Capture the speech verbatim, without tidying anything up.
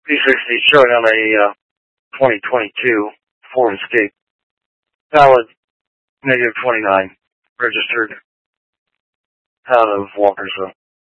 P sixty showing on a uh, twenty twenty-two Ford Escape. Valid negative twenty-nine. Registered out of Walkersville.